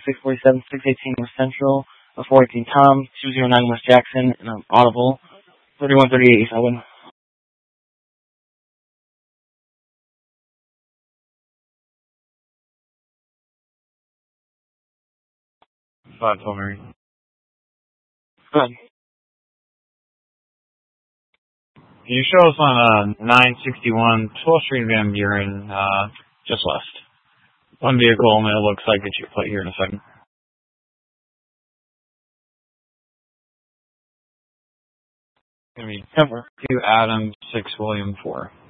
647, 618 West Central, 418 Tom, 209 West Jackson, and I'm audible, 3138 East Elwood. 512 Mary. Good. Can you show us on 961 12th Street Van Buren, just west? One vehicle, and it looks like it's your plate here in a second. It's going to be 2 Adam, 6 William 4.